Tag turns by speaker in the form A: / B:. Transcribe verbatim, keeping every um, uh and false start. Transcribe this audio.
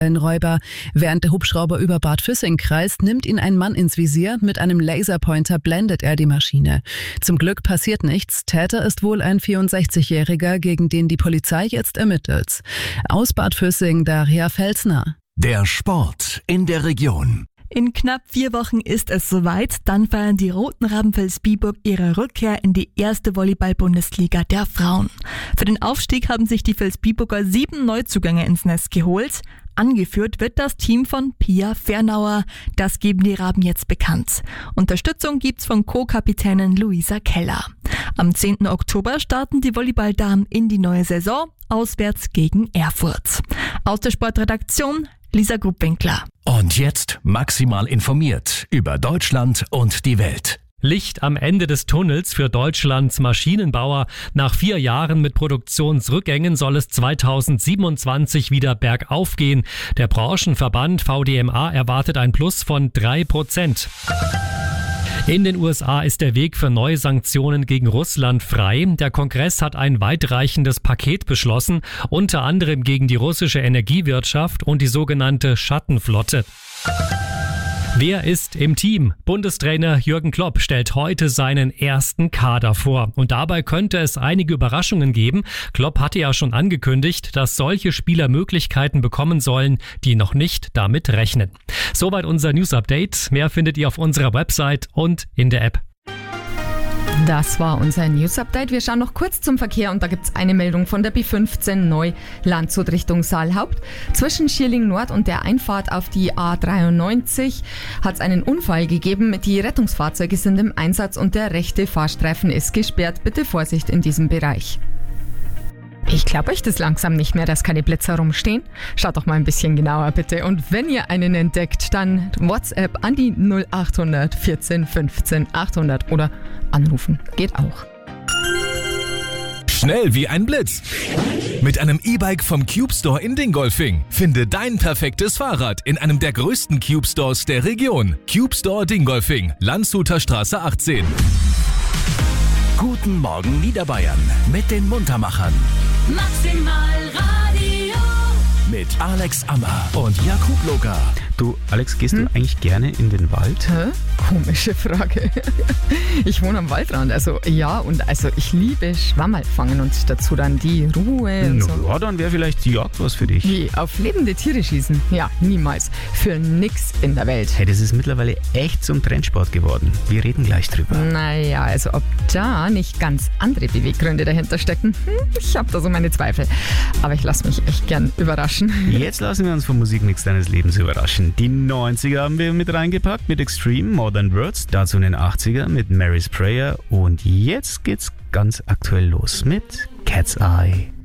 A: Ein Räuber. Während der Hubschrauber über Bad Füssing kreist, nimmt ihn ein Mann ins Visier. Mit einem Laserpointer blendet er die Maschine. Zum Glück passiert nichts. Täter ist wohl ein vierundsechzigjähriger, gegen den die Polizei jetzt ermittelt. Aus Bad Füssing, Daria Felsner.
B: Der Sport in der Region.
C: In knapp vier Wochen ist es soweit. Dann feiern die Roten Raben Vilsbiburg ihre Rückkehr in die erste Volleyball-Bundesliga der Frauen. Für den Aufstieg haben sich die Vilsbiburger sieben Neuzugänge ins Nest geholt. Angeführt wird das Team von Pia Fernauer. Das geben die Raben jetzt bekannt. Unterstützung gibt's von Co-Kapitänin Luisa Keller. Am zehnten Oktober starten die Volleyballdamen in die neue Saison, auswärts gegen Erfurt. Aus der Sportredaktion Lisa Gruppwinkler.
B: Und jetzt maximal informiert über Deutschland und die Welt.
D: Licht am Ende des Tunnels für Deutschlands Maschinenbauer. Nach vier Jahren mit Produktionsrückgängen soll es zweitausendsiebenundzwanzig wieder bergauf gehen. Der Branchenverband V D M A erwartet ein Plus von drei Prozent. In den U S A ist der Weg für neue Sanktionen gegen Russland frei. Der Kongress hat ein weitreichendes Paket beschlossen, unter anderem gegen die russische Energiewirtschaft und die sogenannte Schattenflotte. Wer ist im Team? Bundestrainer Jürgen Klopp stellt heute seinen ersten Kader vor. Und dabei könnte es einige Überraschungen geben. Klopp hatte ja schon angekündigt, dass solche Spieler Möglichkeiten bekommen sollen, die noch nicht damit rechnen. Soweit unser News-Update. Mehr findet ihr auf unserer Website und in der App.
E: Das war unser News-Update. Wir schauen noch kurz zum Verkehr und da gibt es eine Meldung von der B fünfzehn neu Landshut Richtung Saalhaupt. Zwischen Schierling Nord und der Einfahrt auf die A dreiundneunzig hat es einen Unfall gegeben. Die Rettungsfahrzeuge sind im Einsatz und der rechte Fahrstreifen ist gesperrt. Bitte Vorsicht in diesem Bereich. Ich glaube euch das langsam nicht mehr, dass keine Blitzer rumstehen. Schaut doch mal ein bisschen genauer bitte. Und wenn ihr einen entdeckt, dann WhatsApp an die null achthundert vierzehn fünfzehn achthundert oder anrufen. Geht auch.
B: Schnell wie ein Blitz. Mit einem E-Bike vom Cube Store in Dingolfing. Finde dein perfektes Fahrrad in einem der größten Cube Stores der Region. Cube Store Dingolfing, Landshuter Straße achtzehn. Guten Morgen Niederbayern mit den Muntermachern.
F: Maximal Radio.
B: Mit Alex Ammer und Jakub Loga.
G: Du, Alex, gehst
E: Hm?
G: du eigentlich gerne in den Wald?
E: Hä? Komische Frage. Ich wohne am Waldrand, also ja, und also ich liebe Schwammerl fangen und dazu dann die Ruhe und
G: Na
E: so.
G: ja, dann wäre vielleicht die Jagd was für dich.
E: Wie, auf lebende Tiere schießen? Ja, niemals. Für nix in der Welt.
G: Hey, das ist mittlerweile echt zum Trendsport geworden. Wir reden gleich drüber.
E: Naja, also ob da nicht ganz andere Beweggründe dahinter stecken, hm, ich habe da so meine Zweifel. Aber ich lasse mich echt gern überraschen.
G: Jetzt lassen wir uns vom Musikmix deines Lebens überraschen. Die neunziger haben wir mit reingepackt mit Extreme, Modern Words, dazu in den achtziger mit Mary's Prayer und jetzt geht's ganz aktuell los mit Cat's Eye.